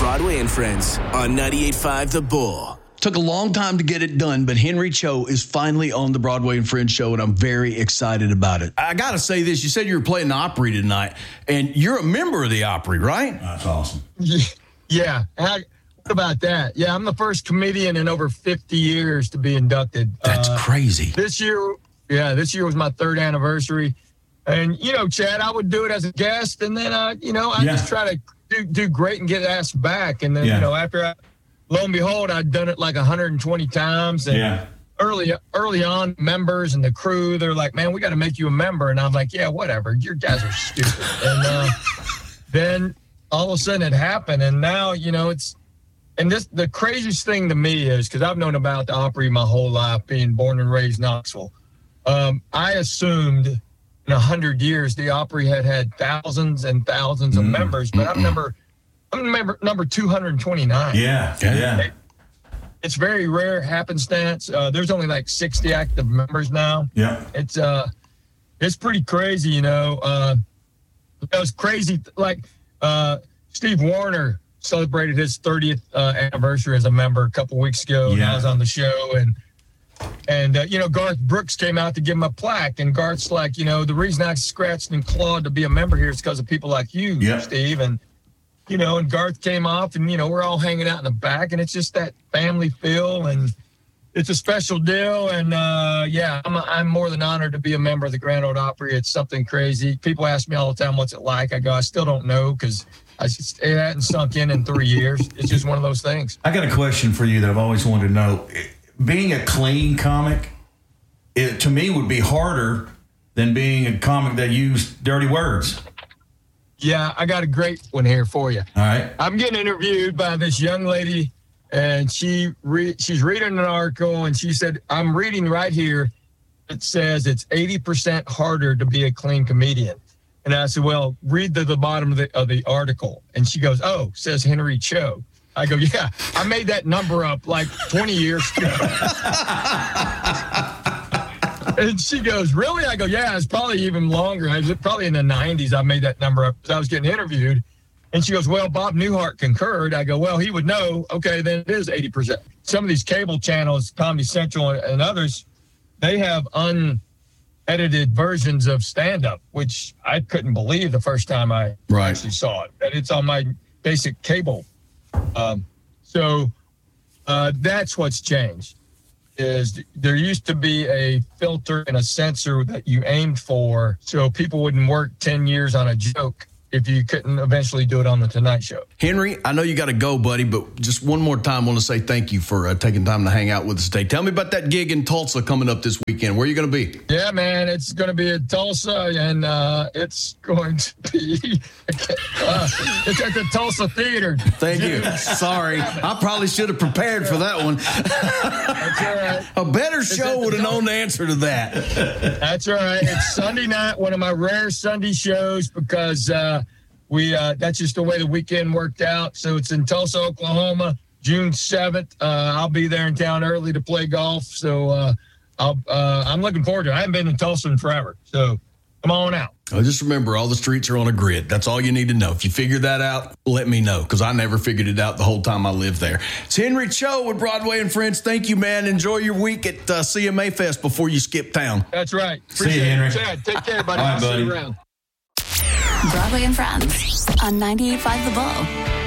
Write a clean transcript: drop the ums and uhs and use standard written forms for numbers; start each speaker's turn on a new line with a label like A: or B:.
A: Broadway and Friends on 98.5 The Bull.
B: Took a long time to get it done, but Henry Cho is finally on the Broadway and Friends show, and I'm very excited about it. I got to say this. You said you were playing the Opry tonight, and you're a member of the Opry, right?
C: That's awesome.
D: Yeah. What about that? Yeah, I'm the first comedian in over 50 years to be inducted.
B: That's crazy.
D: This year was my third anniversary. And, Chad, I would do it as a guest, and then, I just try to do great and get asked back. And then, after lo and behold, I'd done it like 120 times. And early on, members and the crew, they're like, man, we got to make you a member. And I'm like, yeah, whatever. Your guys are stupid. And then all of a sudden it happened. And now, the craziest thing to me is, because I've known about the Opry my whole life, being born and raised in Knoxville. I assumed in 100 years the Opry had thousands and thousands of members, but I'm number 229.
C: Yeah.
D: It's very rare happenstance. There's only like 60 active members now.
C: Yeah.
D: It's pretty crazy, It was crazy. Like Steve Wariner celebrated his 30th anniversary as a member a couple weeks ago. And I was on the show, and Garth Brooks came out to give him a plaque, and Garth's like, the reason I scratched and clawed to be a member here is because of people like you, Steve. And and Garth came off, and we're all hanging out in the back, and it's just that family feel, and it's a special deal. And I'm more than honored to be a member of the Grand Ole Opry. It's something crazy. People ask me all the time, what's it like? I go, I still don't know, because it hadn't sunk in 3 years. It's just one of those things.
C: I got a question for you that I've always wanted to know. Being a clean comic, to me, would be harder than being a comic that used dirty words.
D: Yeah, I got a great one here for you.
C: All right.
D: I'm getting interviewed by this young lady, and she's reading an article, and she said, I'm reading right here. It says it's 80% harder to be a clean comedian. And I said, well, read the bottom of the article. And she goes, oh, says Henry Cho. I go, yeah, I made that number up like 20 years ago. And she goes, really? I go, yeah, it's probably even longer. I was probably in the 90s. I made that number up because I was getting interviewed. And she goes, well, Bob Newhart concurred. I go, well, he would know. Okay, then it is 80%. Some of these cable channels, Comedy Central and others, they have unedited versions of stand-up, which I couldn't believe the first time I actually saw it. And it's on my basic cable. So that's what's changed. Is there used to be a filter and a censor that you aimed for so people wouldn't work 10 years on a joke if you couldn't eventually do it on the Tonight Show.
B: Henry, I know you got to go, buddy, but just one more time, I want to say thank you for taking time to hang out with us today. Tell me about that gig in Tulsa coming up this weekend. Where are you going to be?
D: Yeah, man, it's going to be in Tulsa, and it's going to be it's at the Tulsa Theater.
B: Thank you. Sorry. I probably should have prepared for that one.
D: That's all right.
B: A better show would have known the answer to that.
D: That's all right. It's Sunday night, one of my rare Sunday shows, because that's just the way the weekend worked out. So it's in Tulsa, Oklahoma, June 7th. I'll be there in town early to play golf. So I'm looking forward to it. I haven't been in Tulsa in forever. So come on out.
B: Just remember, all the streets are on a grid. That's all you need to know. If you figure that out, let me know, because I never figured it out the whole time I lived there. It's Henry Cho with Broadway and Friends. Thank you, man. Enjoy your week at CMA Fest before you skip town.
D: That's right.
C: See you, Henry.
D: Chad, take care, buddy.
C: All right,
D: I'll
C: buddy.
D: see you around.
E: Broadway and Friends on 98.5 The Bull.